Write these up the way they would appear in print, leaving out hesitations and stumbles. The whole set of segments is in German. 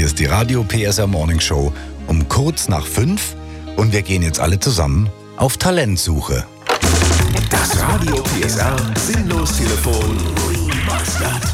Hier ist die Radio PSR Morning Show um kurz nach 5 und wir gehen jetzt alle zusammen auf Talentsuche. Das Radio PSR Sinnlos-Telefon remastered.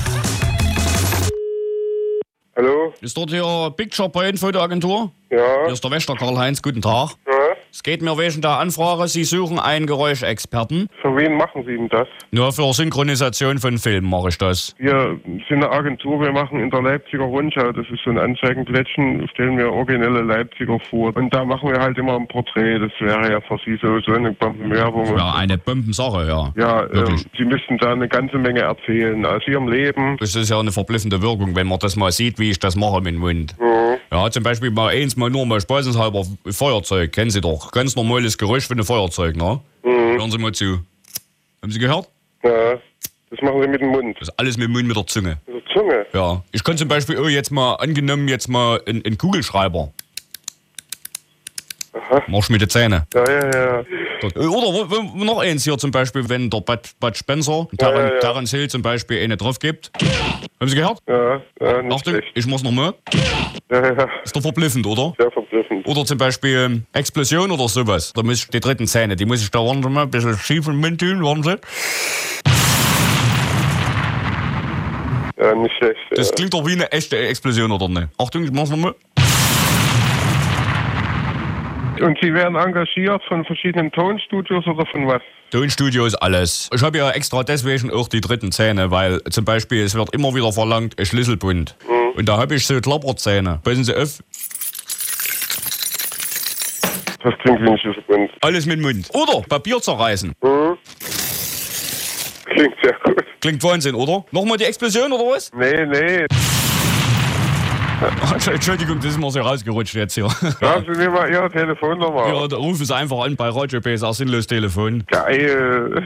Hallo? Ist dort hier Picture Point Fotoagentur? Ja. Hier ist der Wächter Karl-Heinz, guten Tag. Ja. Es geht mir wegen der Anfrage, Sie suchen einen Geräuschexperten. Für wen machen Sie denn das? Nur für Synchronisation von Filmen mache ich das. Wir sind eine Agentur, wir machen in der Leipziger Rundschau, das ist so ein Anzeigenblättchen, stellen wir originelle Leipziger vor. Und da machen wir halt immer ein Porträt, das wäre ja für Sie so eine Bombenwerbung. Ja, eine Bombensache, ja. Ja, Wirklich. Sie müssten da eine ganze Menge erzählen aus Ihrem Leben. Das ist ja eine verblüffende Wirkung, wenn man das mal sieht, wie ich das mache mit dem Mund. Ja, zum Beispiel mal nur mal spaßenshalber Feuerzeug, kennen Sie doch. Ganz normales Geräusch für ein Feuerzeug, ne? Hören Sie mal zu. Haben Sie gehört? Ja, das machen Sie mit dem Mund. Das ist alles mit dem Mund, mit der Zunge. Mit der Zunge? Ja. Ich kann zum Beispiel jetzt mal einen Kugelschreiber. Aha. Machst mit den Zähnen. Ja. Oder noch eins hier zum Beispiel, wenn der Bud Spencer, Terence Hill zum Beispiel eine drauf gibt. Haben Sie gehört? Ja, nicht Achtung, schlecht. ich mach's nochmal. Ja, Ist doch verblüffend, oder? sehr verblüffend. Oder zum Beispiel Explosion oder sowas. Da muss ich die dritten Zähne, die muss ich da warten Sie mal ein bisschen schief im Mund tun, warten Sie. Ja, nicht schlecht. Das klingt doch wie eine echte Explosion, oder nicht? Achtung, ich mach's nochmal. Und Sie werden engagiert von verschiedenen Tonstudios oder von was? Tonstudio ist alles. Ich habe ja extra deswegen auch die dritten Zähne, weil zum Beispiel es wird immer wieder verlangt, ein Schlüsselbund. Und da habe ich so Klapperzähne. Passen Sie auf. Das klingt wie ein Schlüsselbund. Alles mit dem Mund. Oder Papier zerreißen. Klingt sehr gut. Klingt Wahnsinn, oder? Nochmal die Explosion, oder was? Nee. Entschuldigung, das ist mir so rausgerutscht jetzt hier. Sagen Sie mir mal Ihre Telefonnummer. Ja, da rufen Sie einfach an bei Radio PSR Sinnlos-Telefon. Geil.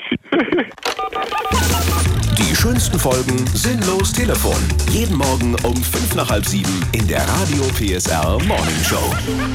Die schönsten Folgen Sinnlos-Telefon. Jeden Morgen um 5 nach halb 7 in der Radio PSR Morning Show.